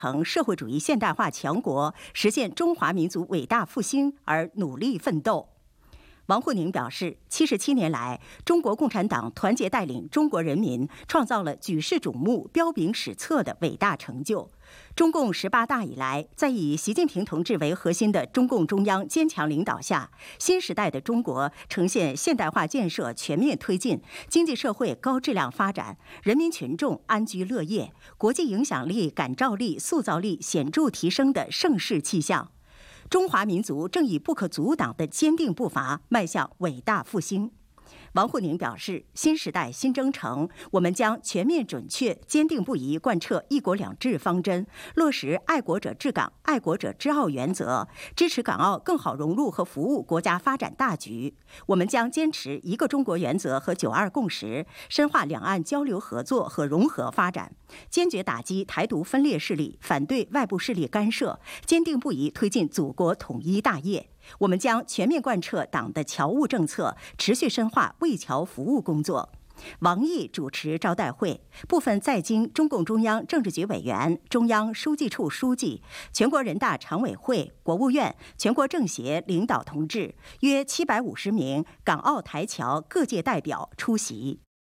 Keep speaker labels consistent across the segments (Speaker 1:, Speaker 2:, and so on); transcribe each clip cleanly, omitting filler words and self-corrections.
Speaker 1: 成社会主义现代化强国，实现中华民族伟大复兴而努力奋斗。王沪宁表示，77年来，中国共产党团结带领中国人民，创造了举世瞩目、彪炳史册的伟大成就。中共18大以来，在以习近平同志为核心的中共中央坚强领导下，新时代的中国呈现现代化建设全面推进，经济社会高质量发展，人民群众安居乐业，国际影响力、感召力、塑造力显著提升的盛世气象。中华民族正以不可阻挡的坚定步伐迈向伟大复兴。王沪宁表示，新时代新征程，我们将全面准确、坚定不移贯彻“一国两制”方针，落实爱国者治港、爱国者治澳原则，支持港澳更好融入和服务国家发展大局。我们将坚持一个中国原则和9·2共识，深化两岸交流合作和融合发展，坚决打击台独分裂势力，反对外部势力干涉，坚定不移推进祖国统一大业。我们将全面贯彻党的侨务政策，持续深化为侨服务工作。王毅主持招待会，部分在京中共中央政治局委员、中央书记处书记、全国人大常委会、国务院、全国政协领导同志约750名港澳台侨各界代表出席。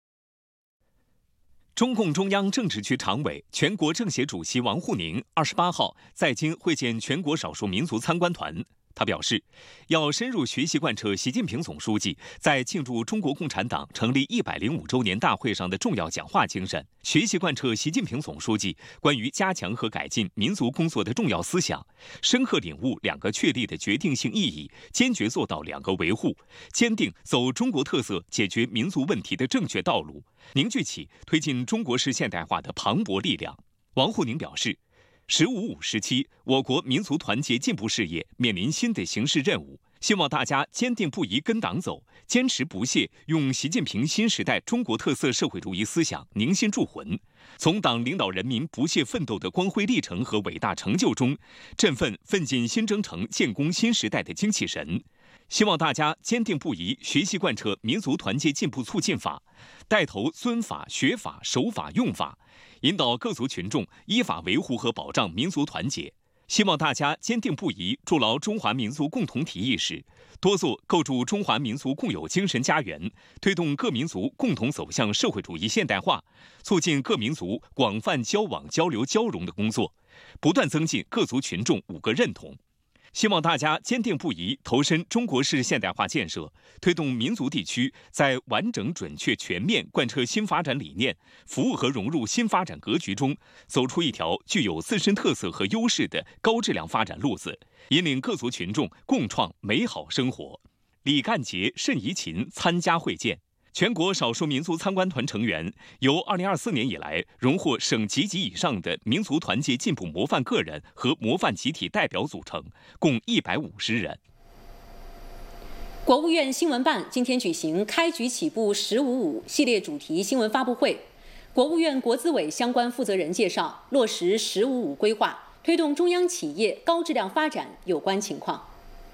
Speaker 2: 中共中央政治局常委、全国政协主席王沪宁28号在京会见全国少数民族参观团。他表示，要深入学习贯彻习近平总书记在庆祝中国共产党成立105周年大会上的重要讲话精神，学习贯彻习近平总书记关于加强和改进民族工作的重要思想，深刻领悟2个确立的决定性意义，坚决做到2个维护，坚定走中国特色解决民族问题的正确道路，凝聚起推进中国式现代化的磅礴力量。王沪宁表示，“15·5”时期，我国民族团结进步事业面临新的形势任务，希望大家坚定不移跟党走，坚持不懈用习近平新时代中国特色社会主义思想凝心铸魂，从党领导人民不懈奋斗的光辉历程和伟大成就中，振奋奋进新征程、建功新时代的精气神。希望大家坚定不移学习贯彻民族团结进步促进法，带头遵法、学法、守法、用法，引导各族群众依法维护和保障民族团结。希望大家坚定不移筑牢中华民族共同体意识，多做构筑中华民族共有精神家园，推动各民族共同走向社会主义现代化，促进各民族广泛交往交流交融的工作，不断增进各族群众5个认同。希望大家坚定不移投身中国式现代化建设，推动民族地区在完整、准确、全面贯彻新发展理念，服务和融入新发展格局中，走出一条具有自身特色和优势的高质量发展路子，引领各族群众共创美好生活。李干杰、谌贻琴参加会见。全国少数民族参观团成员由2024年以来荣获省级及以上的民族团结进步模范个人和模范集体代表组成，共150人。
Speaker 3: 国务院新闻办今天举行开局起步“15·5”系列主题新闻发布会，国务院国资委相关负责人介绍落实“15·5”规划，推动中央企业高质量发展有关情况。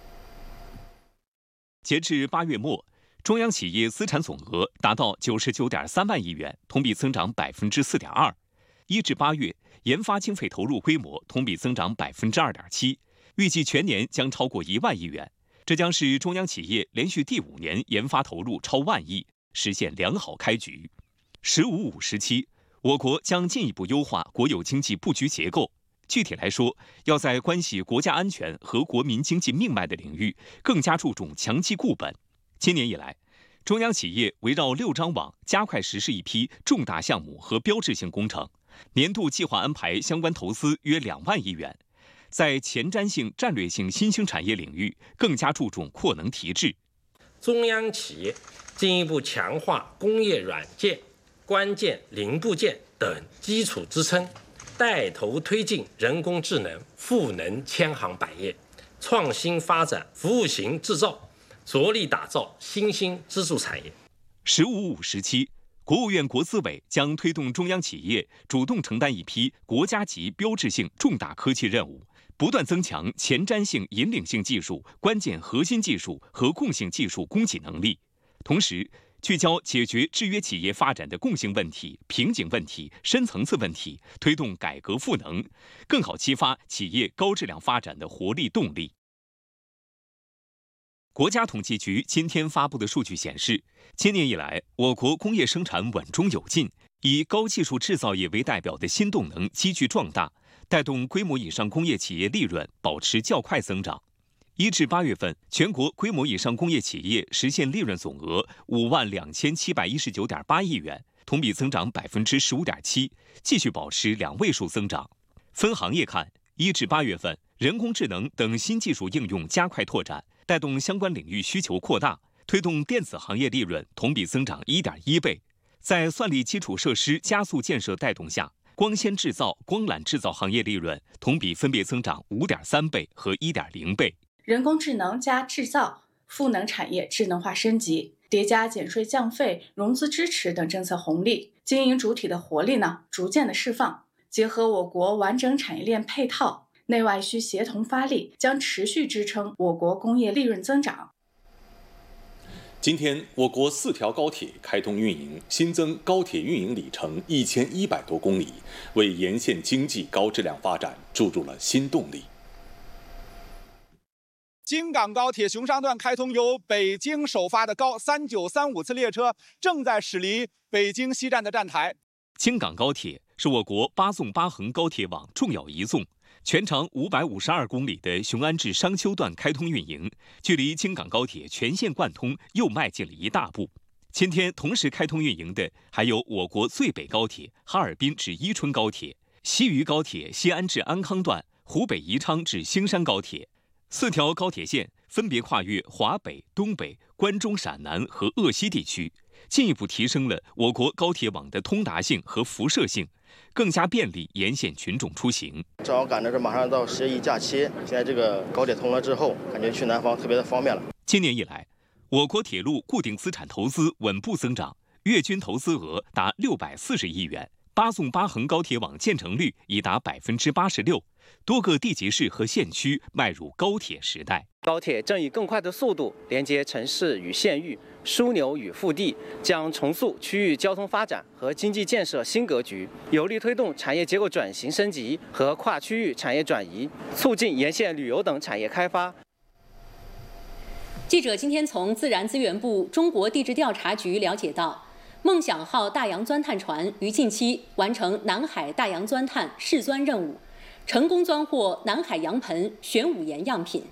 Speaker 2: 截至8月末，中央企业资产总额达到99.3万亿元，同比增长4.2%。1至8月，研发经费投入规模同比增长2.7%，预计全年将超过1万亿元。这将是中央企业连续第5年研发投入超万亿，实现良好开局。“15·5”时期，我国将进一步优化国有经济布局结构。具体来说，要在关系国家安全和国民经济命脉的领域更加注重强基固本。今年以来，中央企业围绕6张网加快实施一批重大项目和标志性工程，年度计划安排相关投资约2万亿元，在前瞻性、战略性新兴产业领域更加注重扩能提质。
Speaker 4: 中央企业进一步强化工业软件、关键零部件等基础支撑，带头推进人工智能赋能千行百业，创新发展服务型制造，着力打造新兴支柱产业。
Speaker 2: “15·5”时期，国务院国资委将推动中央企业主动承担一批国家级标志性重大科技任务，不断增强前瞻性、引领性技术、关键核心技术和共性技术供给能力。同时， 聚焦解决制约企业发展的共性问题、瓶颈问题、深层次问题，推动改革赋能，更好激发企业高质量发展的活力动力。国家统计局今天发布的数据显示，今年以来，我国工业生产稳中有进，以高技术制造业为代表的新动能急剧壮大，带动规模以上工业企业利润保持较快增长。1至8月份，全国规模以上工业企业实现利润总额52719.8亿元，同比增长15.7%，继续保持2位数增长。分行业看，1至8月份，人工智能等新技术应用加快拓展，带动相关领域需求扩大，推动电子行业利润同比增长1.1倍。在算力基础设施加速建设带动下，光纤制造、光缆制造行业利润同比分别增长5.3倍和1.0倍。
Speaker 5: 人工智能加制造、赋能产业智能化升级，叠加减税降费、融资支持等政策红利，经营主体的活力逐渐的释放。结合我国完整产业链配套，内外需协同发力，将持续支撑我国工业利润增长。
Speaker 6: 今天，我国4条高铁开通运营，新增高铁运营里程1100多公里，为沿线经济高质量发展注入了新动力。
Speaker 7: 京港高铁熊山段开通，由北京首发的高3935次列车正在驶离北京西站的站台。
Speaker 2: 京港高铁是我国8纵8横高铁网重要一纵，全长552公里的雄安至商丘段开通运营，距离京港高铁全线贯通又迈进了一大步。今天同时开通运营的还有我国最北高铁哈尔滨至伊春高铁、西渝高铁西安至安康段、湖北宜昌至兴山高铁。4条高铁线分别跨越华北、东北、关中陕南和鄂西地区，进一步提升了我国高铁网的通达性和辐射性，更加便利沿线群众出行。
Speaker 8: 正好赶着这马上到11假期，现在这个高铁通了之后，感觉去南方特别的方便了。
Speaker 2: 今年以来，我国铁路固定资产投资稳步增长，月均投资额达640亿元，8纵8横高铁网建成率已达86%，多个地级市和县区迈入高铁时代。
Speaker 9: 高铁正以更快的速度连接城市与县域，枢纽与腹地，将重塑区域交通发展和经济建设新格局，有力推动产业结构转型升级和跨区域产业转移，促进沿线旅游等产业开发。
Speaker 3: 记者今天从自然资源部中国地质调查局了解到，梦想号大洋钻探船于近期完成南海大洋钻探试钻任务，成功钻获南海洋盆玄武岩样品。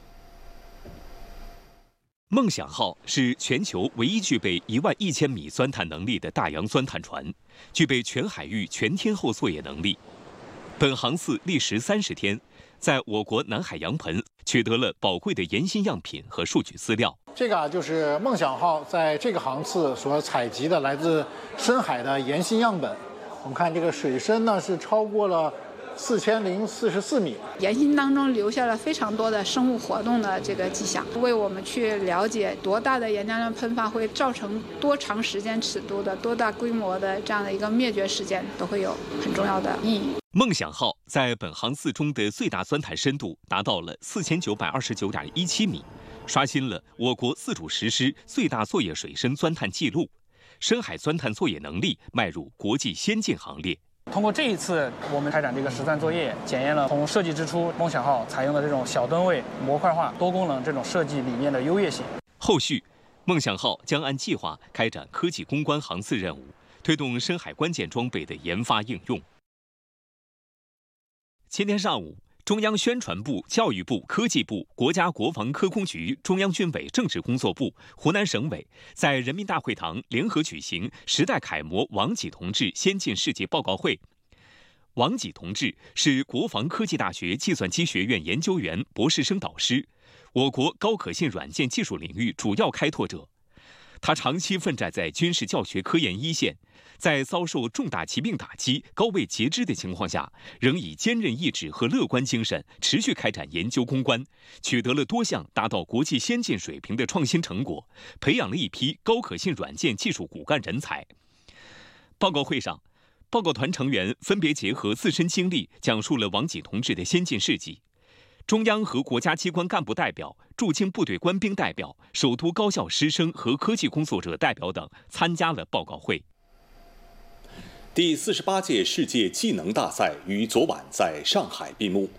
Speaker 2: 梦想号是全球唯一具备11000米钻探能力的大洋钻探船，具备全海域全天候作业能力。本航次历时30天，在我国南海洋盆取得了宝贵的岩芯样品和数据资料。
Speaker 10: 这个就是梦想号在这个航次所采集的来自深海的岩芯样本。我们看这个水深呢是超过了4044米，
Speaker 11: 岩芯当中留下了非常多的生物活动的这个迹象，为我们去了解多大的岩浆量喷发会造成多长时间尺度的、多大规模的这样的一个灭绝事件，都会有很重要的意义。
Speaker 2: 梦想号在本航次中的最大钻探深度达到了4929.17米，刷新了我国自主实施最大作业水深钻探记录，深海钻探作业能力迈入国际先进行列。
Speaker 12: 通过这一次我们开展这个实钻作业，检验了从设计之初梦想号采用的这种小吨位、模块化、多功能这种设计理念的优越性。
Speaker 2: 后续，梦想号将按计划开展科技攻关航次任务，推动深海关键装备的研发应用。今天上午，中央宣传部、教育部、科技部、国家国防科工局、中央军委政治工作部、湖南省委在人民大会堂联合举行时代楷模王济同志先进事迹报告会。王济同志是国防科技大学计算机学院研究员、博士生导师，我国高可信软件技术领域主要开拓者。他长期奋战在军事教学科研一线，在遭受重大疾病打击、高位截肢的情况下，仍以坚韧意志和乐观精神持续开展研究攻关，取得了多项达到国际先进水平的创新成果，培养了一批高可信软件技术骨干人才。报告会上，报告团成员分别结合自身经历，讲述了王济同志的先进事迹。 中央和国家机关干部代表、驻京部队官兵代表、首都高校师生和科技工作者代表等参加了报告会。
Speaker 6: 第48届世界技能大赛于昨晚在上海闭幕。